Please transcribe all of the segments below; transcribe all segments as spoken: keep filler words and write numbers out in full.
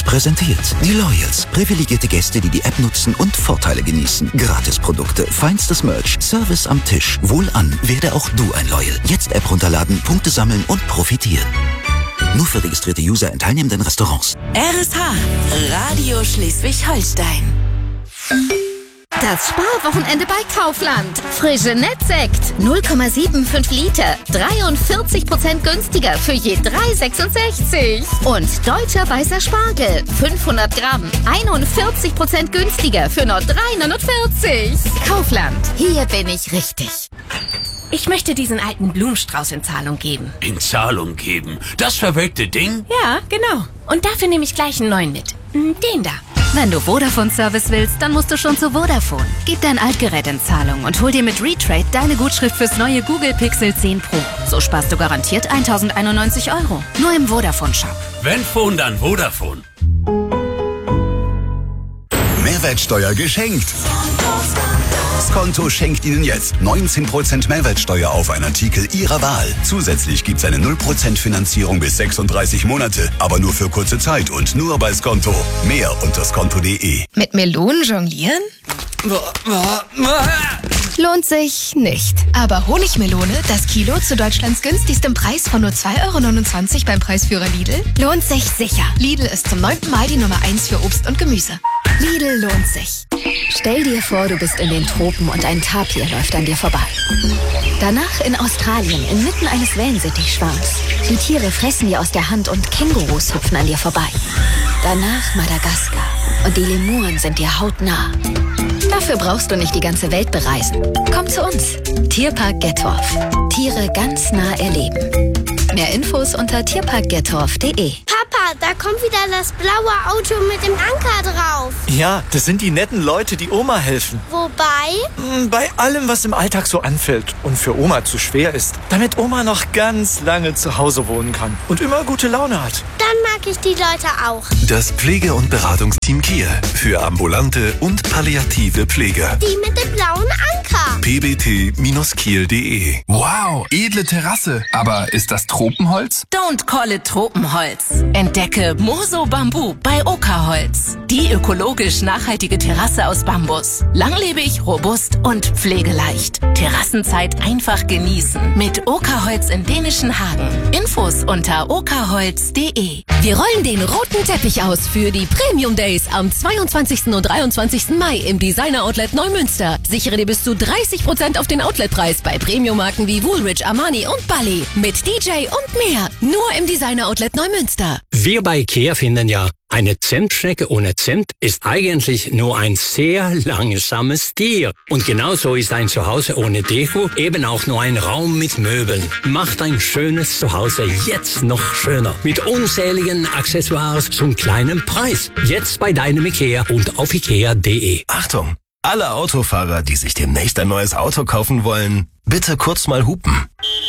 präsentiert die Loyals. Privilegierte Gäste, die die App nutzen und Vorteile genießen. Gratisprodukte, feinstes Merch, Service am Tisch. Wohlan, werde auch du ein Loyal. Jetzt App runterladen, Punkte sammeln und profitieren. Nur für registrierte User in teilnehmenden Restaurants. R S H, Radio Schleswig-Holstein. Das Sparwochenende bei Kaufland. Frische Nettsekt, null Komma fünfundsiebzig Liter, dreiundvierzig Prozent günstiger für je drei Euro sechsundsechzig. Und deutscher weißer Spargel, fünfhundert Gramm, einundvierzig Prozent günstiger für nur drei Euro neunundvierzig. Kaufland, hier bin ich richtig. Ich möchte diesen alten Blumenstrauß in Zahlung geben. In Zahlung geben? Das verwelkte Ding? Ja, genau. Und dafür nehme ich gleich einen neuen mit. Den da. Wenn du Vodafone-Service willst, dann musst du schon zu Vodafone. Gib dein Altgerät in Zahlung und hol dir mit Retrade deine Gutschrift fürs neue Google Pixel zehn Pro. So sparst du garantiert tausendeinundneunzig Euro. Nur im Vodafone-Shop. Wenn Phone, dann Vodafone. Mehrwertsteuer geschenkt. Skonto schenkt Ihnen jetzt neunzehn Prozent Mehrwertsteuer auf einen Artikel Ihrer Wahl. Zusätzlich gibt's eine null Prozent Finanzierung bis sechsunddreißig Monate, aber nur für kurze Zeit und nur bei Skonto. Mehr unter skonto punkt de. Mit Melonen jonglieren? Lohnt sich nicht. Aber Honigmelone, das Kilo zu Deutschlands günstigstem Preis von nur zwei Euro neunundzwanzig beim Preisführer Lidl, lohnt sich sicher. Lidl ist zum neunten Mal die Nummer eins für Obst und Gemüse. Lidl lohnt sich. Stell dir vor, du bist in den Tropen und ein Tapir läuft an dir vorbei. Danach in Australien, inmitten eines Wellensittichschwarms. Die Tiere fressen dir aus der Hand und Kängurus hüpfen an dir vorbei. Danach Madagaskar. Und die Lemuren sind dir hautnah. Dafür brauchst du nicht die ganze Welt bereisen. Komm zu uns. Tierpark Gettorf. Tiere ganz nah erleben. Mehr Infos unter tierpark gettorf punkt de. Papa, da kommt wieder das blaue Auto mit dem Anker drauf. Ja, das sind die netten Leute, die Oma helfen. Wobei? Bei allem, was im Alltag so anfällt und für Oma zu schwer ist. Damit Oma noch ganz lange zu Hause wohnen kann und immer gute Laune hat. Dann mag ich die Leute auch. Das Pflege- und Beratungsteam Kiel für ambulante und palliative Pflege. Die mit dem blauen Anker. p b t kiel punkt de. Wow, edle Terrasse. Aber ist das Tropenholz? Don't call it Tropenholz. Entdecke Moso Bambu bei Okerholz. Die ökologisch nachhaltige Terrasse aus Bambus. Langlebig, robust und pflegeleicht. Terrassenzeit einfach genießen. Mit Okerholz in dänischen Hagen. Infos unter okerholz punkt de. Wir rollen den roten Teppich aus für die Premium Days am zweiundzwanzigsten und dreiundzwanzigsten Mai im Designer Outlet Neumünster. Sichere dir bis zu dreißig Prozent auf den Outletpreis bei Premium-Marken wie Woolrich, Armani und Bally. Mit D J und mehr. Nur im Designer Outlet Neumünster. Wir bei IKEA finden ja, eine Zentschnecke ohne Zimt ist eigentlich nur ein sehr langsames Tier. Und genauso ist ein Zuhause ohne Deko eben auch nur ein Raum mit Möbeln. Macht ein schönes Zuhause jetzt noch schöner. Mit unzähligen Accessoires zum kleinen Preis. Jetzt bei deinem IKEA und auf ikea punkt de. Achtung! Alle Autofahrer, die sich demnächst ein neues Auto kaufen wollen, bitte kurz mal hupen.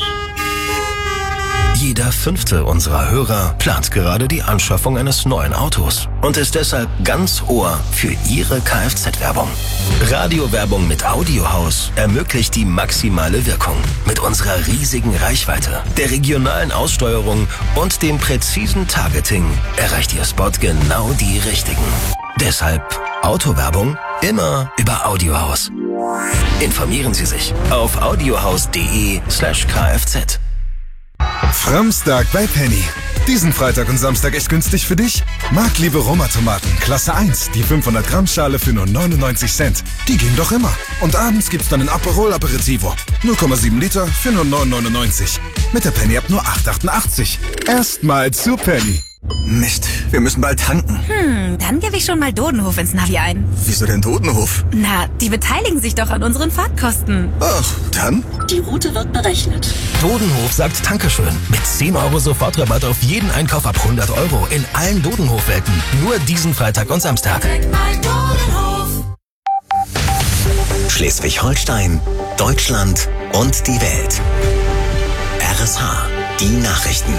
Jeder fünfte unserer Hörer plant gerade die Anschaffung eines neuen Autos und ist deshalb ganz Ohr für Ihre Kfz-Werbung. Radiowerbung mit Audiohaus ermöglicht die maximale Wirkung. Mit unserer riesigen Reichweite, der regionalen Aussteuerung und dem präzisen Targeting erreicht Ihr Spot genau die Richtigen. Deshalb Autowerbung immer über Audiohaus. Informieren Sie sich auf audiohaus punkt de slash kfz. Framstag bei Penny. Diesen Freitag und Samstag echt günstig für dich? Marktliebe Roma-Tomaten, Klasse eins, die fünfhundert Gramm Schale für nur neunundneunzig Cent. Die gehen doch immer. Und abends gibt's dann ein Aperol Aperitivo. null Komma sieben Liter für nur neun neunundneunzig. Mit der Penny ab nur acht achtundachtzig. Erstmal zu Penny. Mist, wir müssen bald tanken. Hm, dann gebe ich schon mal Dodenhof ins Navi ein. Wieso denn Dodenhof? Na, die beteiligen sich doch an unseren Fahrtkosten. Ach, dann? Die Route wird berechnet. Dodenhof sagt Dankeschön. Mit zehn Euro Sofortrabatt auf jeden Einkauf ab hundert Euro in allen Dodenhof-Welten. Nur diesen Freitag und Samstag. Schleswig-Holstein, Deutschland und die Welt. R S H, die Nachrichten.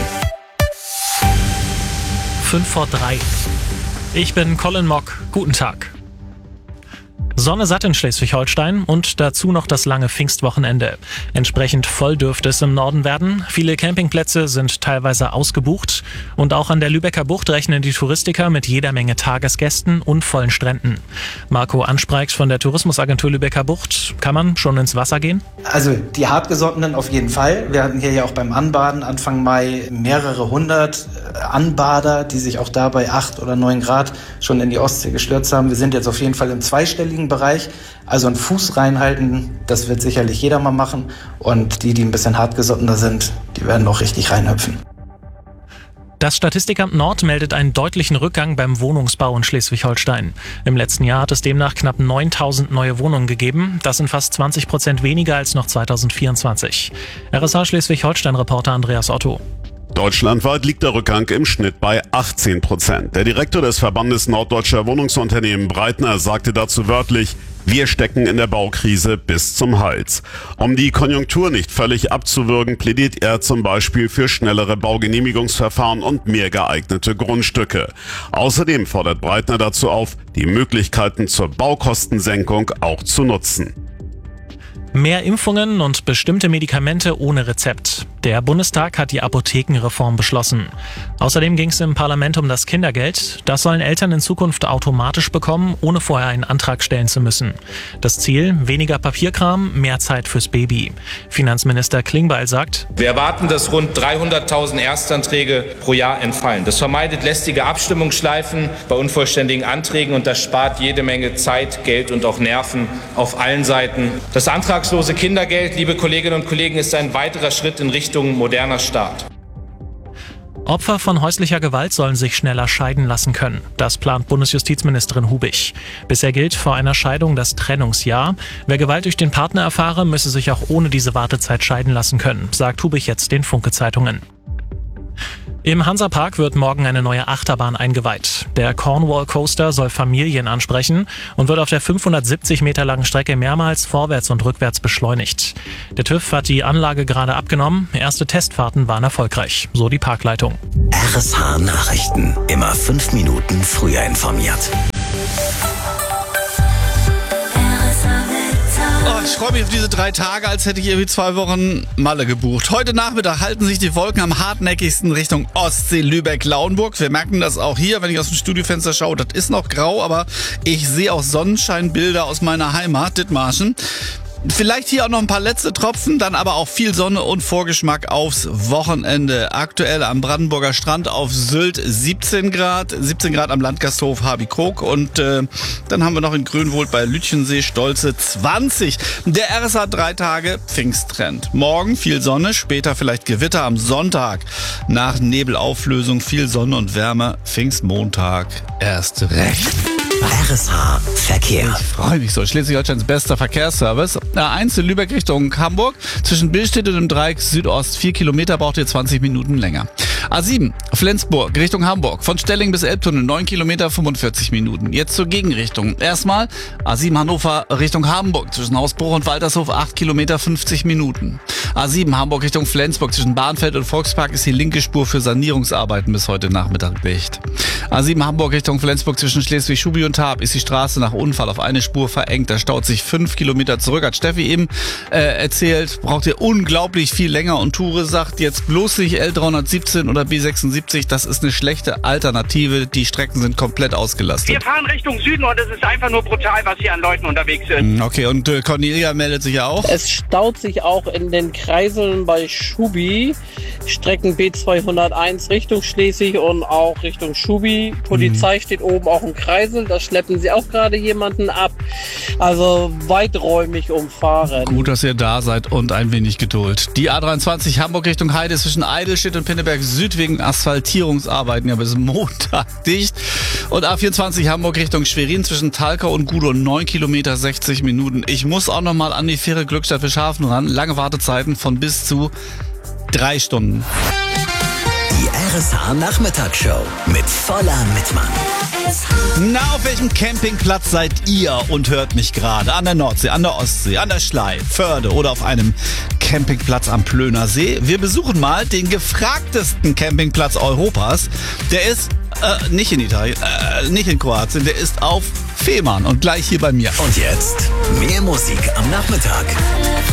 fünf vor drei. Ich bin Colin Mock. Guten Tag. Sonne satt in Schleswig-Holstein und dazu noch das lange Pfingstwochenende. Entsprechend voll dürfte es im Norden werden. Viele Campingplätze sind teilweise ausgebucht. Und auch an der Lübecker Bucht rechnen die Touristiker mit jeder Menge Tagesgästen und vollen Stränden. Marco Anspreicht von der Tourismusagentur Lübecker Bucht. Kann man schon ins Wasser gehen? Also die Hartgesottenen auf jeden Fall. Wir hatten hier ja auch beim Anbaden Anfang Mai mehrere hundert Anbader, die sich auch da bei acht oder neun Grad schon in die Ostsee gestürzt haben. Wir sind jetzt auf jeden Fall im zweistelligen Bereich. Also einen Fuß reinhalten, das wird sicherlich jeder mal machen. Und die, die ein bisschen hartgesottener sind, die werden auch richtig reinhüpfen. Das Statistikamt Nord meldet einen deutlichen Rückgang beim Wohnungsbau in Schleswig-Holstein. Im letzten Jahr hat es demnach knapp neuntausend neue Wohnungen gegeben. Das sind fast zwanzig Prozent weniger als noch zweitausendvierundzwanzig. R S A Schleswig-Holstein-Reporter Andreas Otto. Deutschlandweit liegt der Rückgang im Schnitt bei achtzehn Prozent. Der Direktor des Verbandes Norddeutscher Wohnungsunternehmen Breitner sagte dazu wörtlich: Wir stecken in der Baukrise bis zum Hals. Um die Konjunktur nicht völlig abzuwürgen, plädiert er zum Beispiel für schnellere Baugenehmigungsverfahren und mehr geeignete Grundstücke. Außerdem fordert Breitner dazu auf, die Möglichkeiten zur Baukostensenkung auch zu nutzen. Mehr Impfungen und bestimmte Medikamente ohne Rezept. Der Bundestag hat die Apothekenreform beschlossen. Außerdem ging es im Parlament um das Kindergeld. Das sollen Eltern in Zukunft automatisch bekommen, ohne vorher einen Antrag stellen zu müssen. Das Ziel: weniger Papierkram, mehr Zeit fürs Baby. Finanzminister Klingbeil sagt: Wir erwarten, dass rund dreihunderttausend Erstanträge pro Jahr entfallen. Das vermeidet lästige Abstimmungsschleifen bei unvollständigen Anträgen und das spart jede Menge Zeit, Geld und auch Nerven auf allen Seiten. Das antragslose Kindergeld, liebe Kolleginnen und Kollegen, ist ein weiterer Schritt in Richtung moderner Staat. Opfer von häuslicher Gewalt sollen sich schneller scheiden lassen können. Das plant Bundesjustizministerin Hubich. Bisher gilt vor einer Scheidung das Trennungsjahr. Wer Gewalt durch den Partner erfahre, müsse sich auch ohne diese Wartezeit scheiden lassen können, sagt Hubich jetzt den Funke-Zeitungen. Im Hansapark wird morgen eine neue Achterbahn eingeweiht. Der Cornwall Coaster soll Familien ansprechen und wird auf der fünfhundertsiebzig Meter langen Strecke mehrmals vorwärts und rückwärts beschleunigt. Der TÜV hat die Anlage gerade abgenommen. Erste Testfahrten waren erfolgreich, so die Parkleitung. R S H Nachrichten. Immer fünf Minuten früher informiert. Oh, ich freue mich auf diese drei Tage, als hätte ich irgendwie zwei Wochen Malle gebucht. Heute Nachmittag halten sich die Wolken am hartnäckigsten Richtung Ostsee, Lübeck, Lauenburg. Wir merken das auch hier, wenn ich aus dem Studiofenster schaue. Das ist noch grau, aber ich sehe auch Sonnenscheinbilder aus meiner Heimat, Dithmarschen. Vielleicht hier auch noch ein paar letzte Tropfen, dann aber auch viel Sonne und Vorgeschmack aufs Wochenende. Aktuell am Brandenburger Strand auf Sylt siebzehn Grad, siebzehn Grad am Landgasthof Habicrook und äh, dann haben wir noch in Grünwohlt bei Lütchensee stolze zwanzig. Der R S A drei Tage Pfingsttrend. Morgen viel Sonne, später vielleicht Gewitter, am Sonntag nach Nebelauflösung viel Sonne und Wärme, Pfingstmontag erst recht. R S H Verkehr. Ich freue mich so. Schleswig-Holsteins bester Verkehrsservice. A eins in Lübeck Richtung Hamburg. Zwischen Billstedt und dem Dreieck Südost. Vier Kilometer braucht ihr zwanzig Minuten länger. A sieben Flensburg Richtung Hamburg. Von Stelling bis Elbtunnel neun Kilometer, fünfundvierzig Minuten. Jetzt zur Gegenrichtung. Erstmal A sieben Hannover Richtung Hamburg. Zwischen Hausbruch und Waltershof acht Kilometer, fünfzig Minuten. A sieben Hamburg Richtung Flensburg. Zwischen Bahnfeld und Volkspark ist die linke Spur für Sanierungsarbeiten bis heute Nachmittag dicht. A sieben Hamburg Richtung Flensburg zwischen Schleswig-Schubi und Tarp ist die Straße nach Unfall auf eine Spur verengt. Da staut sich fünf Kilometer zurück. Hat Steffi eben äh, erzählt, braucht ihr unglaublich viel länger. Und Ture sagt jetzt bloß nicht L dreihundertsiebzehn oder B sechsundsiebzig. Das ist eine schlechte Alternative. Die Strecken sind komplett ausgelastet. Wir fahren Richtung Süden und es ist einfach nur brutal, was hier an Leuten unterwegs sind. Okay, und äh, Cornelia meldet sich ja auch. Es staut sich auch in den Kreiseln bei Schubi. Strecken B zweihunderteins Richtung Schleswig und auch Richtung Schubi. Polizei mhm. steht oben auch im Kreisel. Da schleppen sie auch gerade jemanden ab. Also weiträumig umfahren. Gut, dass ihr da seid und ein wenig Geduld. Die A dreiundzwanzig Hamburg Richtung Heide zwischen Eidelstedt und Pinneberg Süd wegen Asphaltierungsarbeiten ja bis Montag dicht. Und A vierundzwanzig Hamburg Richtung Schwerin zwischen Talkau und Gudow neun Kilometer, sechzig Minuten. Ich muss auch noch mal an die Fähre Glückstadt für Schafen ran. Lange Wartezeiten von bis zu drei Stunden. Die R S H Nachmittagsshow mit voller Mitmann. Na, auf welchem Campingplatz seid ihr und hört mich gerade? An der Nordsee, an der Ostsee, an der Schlei, Förde oder auf einem Campingplatz am Plöner See? Wir besuchen mal den gefragtesten Campingplatz Europas. Der ist äh, nicht in Italien, äh, nicht in Kroatien, der ist auf Fehmarn und gleich hier bei mir. Und jetzt mehr Musik am Nachmittag.